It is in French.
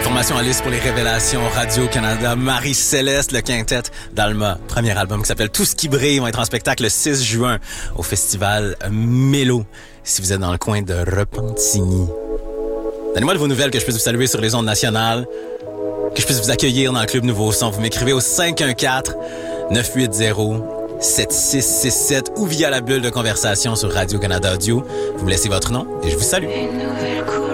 Formation en liste pour les révélations Radio-Canada. Marie-Céleste, le quintet d'Alma. Premier album qui s'appelle Tout ce qui brille. Va être en spectacle le 6 juin au festival Mélo. Si vous êtes dans le coin de Repentigny. Donnez-moi de vos nouvelles que je puisse vous saluer sur les ondes nationales. Que je puisse vous accueillir dans le Club Nouveau Son. Vous m'écrivez au 514-980-7667 ou via la bulle de conversation sur Radio-Canada Audio. Vous me laissez votre nom et je vous salue.